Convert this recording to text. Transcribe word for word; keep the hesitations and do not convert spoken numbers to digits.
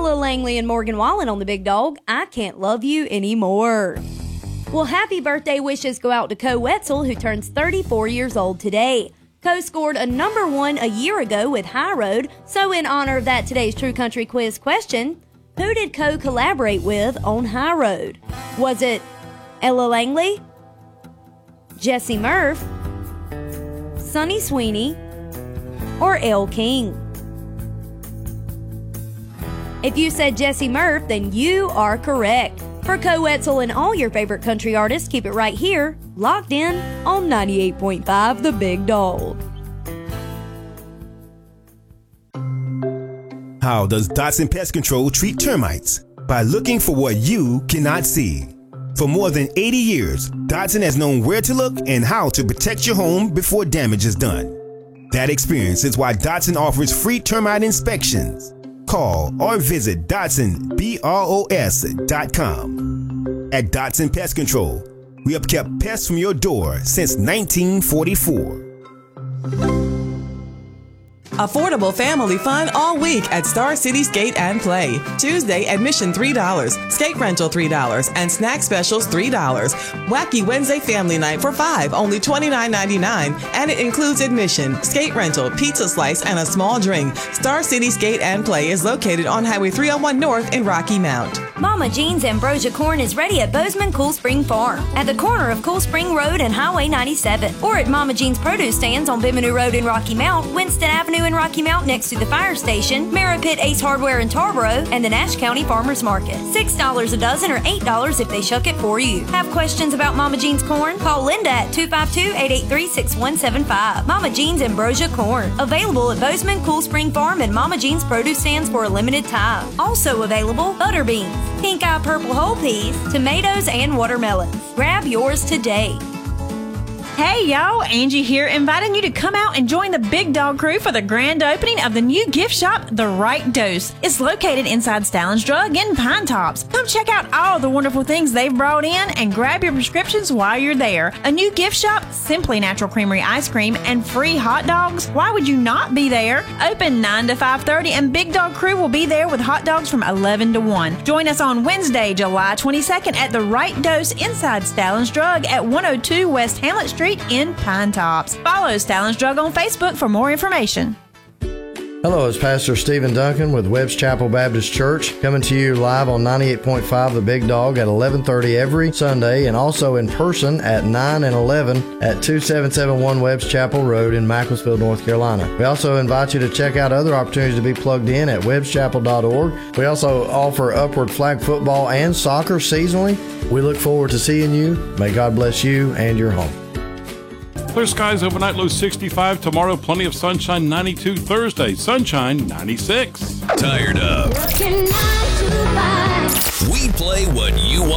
Ella Langley and Morgan Wallen on the Big Dog. I Can't Love You Anymore. Well, happy birthday wishes go out to Co Wetzel, who turns thirty-four years old today. Co scored a number one a year ago with High Road, so in honor of that, today's True Country Quiz question, who did Co collaborate with on High Road? Was it Ella Langley, Jesse Murph, Sonny Sweeney, or Elle King? If you said Jesse Murph, then you are correct. For Co Wetzel and all your favorite country artists, keep it right here, locked in on ninety-eight point five The Big Dog. How does Dotson Pest Control treat termites? By looking for what you cannot see. For more than eighty years, Dotson has known where to look and how to protect your home before damage is done. That experience is why Dotson offers free termite inspections. Call or visit Dotson Bros dot com. At Dotson Pest Control, we have kept pests from your door since nineteen forty-four. Affordable family fun all week at Star City Skate and Play. Tuesday, admission three dollars, skate rental three dollars, and snack specials three dollars. Wacky Wednesday family night for five, only twenty-nine ninety-nine, and it includes admission, skate rental, pizza slice, and a small drink. Star City Skate and Play is located on Highway three oh one North in Rocky Mount. Mama Jean's Ambrosia Corn is ready at Bozeman Cool Spring Farm, at the corner of Cool Spring Road and Highway ninety-seven, or at Mama Jean's Produce Stands on Bimini Road in Rocky Mount, Winston Avenue in Rocky Mount next to the fire station, Merripit Ace Hardware in Tarboro, and the Nash County Farmers Market. six dollars a dozen or eight dollars if they shuck it for you. Have questions about Mama Jean's Corn? Call Linda at two five two, eight eight three, six one seven five. Mama Jean's Ambrosia Corn. Available at Bozeman Cool Spring Farm and Mama Jean's Produce Stands for a limited time. Also available, butter beans, pink eye purple whole peas, tomatoes, and watermelons. Grab yours today. Hey y'all, Angie here, inviting you to come out and join the Big Dog crew for the grand opening of the new gift shop, The Right Dose. It's located inside Stallin's Drug in Pine Tops. Come check out all the wonderful things they've brought in and grab your prescriptions while you're there. A new gift shop, Simply Natural Creamery ice cream, and free hot dogs. Why would you not be there? Open nine to five thirty, and Big Dog crew will be there with hot dogs from eleven to one. Join us on Wednesday, July twenty-second at The Right Dose inside Stallin's Drug at one oh two West Hamlet Street in Pine Tops. Follow Stallin's Drug on Facebook for more information. Hello, it's Pastor Stephen Duncan with Webbs Chapel Baptist Church, coming to you live on ninety-eight point five The Big Dog at eleven thirty every Sunday, and also in person at nine and eleven at two seven seven one Webbs Chapel Road in Macclesfield, North Carolina. We also invite you to check out other opportunities to be plugged in at webbs chapel dot org. We also offer Upward flag football and soccer seasonally. We look forward to seeing you. May God bless you and your home. Clear skies overnight, low sixty-five. Tomorrow, plenty of sunshine, ninety-two. Thursday, sunshine, ninety-six. Tired of? We play what you want.